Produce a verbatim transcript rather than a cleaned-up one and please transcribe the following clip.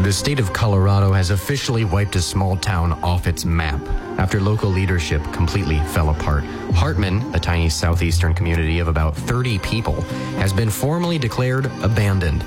The state of Colorado has officially wiped a small town off its map after local leadership completely fell apart. Hartman, a tiny southeastern community of about thirty people, has been formally declared abandoned.